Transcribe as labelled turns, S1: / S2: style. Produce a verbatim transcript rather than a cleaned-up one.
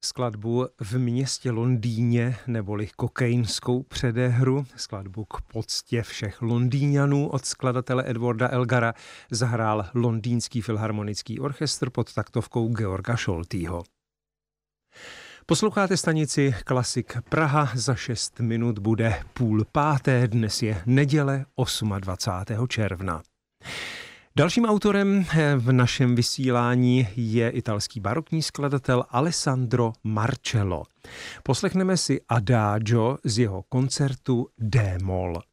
S1: skladbu V městě Londýně neboli kokainskou předehru, skladbu k poctě všech Londýňanů od skladatele Edwarda Elgara zahrál Londýnský filharmonický orchestr pod taktovkou Georga Scholtýho. Posloucháte stanici Klasik Praha, za šest minut bude půl páté, dnes je neděle dvacátého osmého června. Dalším autorem v našem vysílání je italský barokní skladatel Alessandro Marcello. Poslechneme si Adagio z jeho koncertu D-moll.